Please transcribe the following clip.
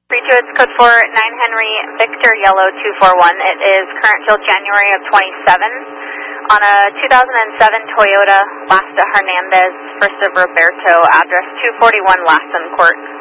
Reach it's code 49 Henry Victor Yellow 241. It is current till January of 27 on a 2007 Toyota Lasta Hernandez, first of Roberto, address 241 Lassen Court.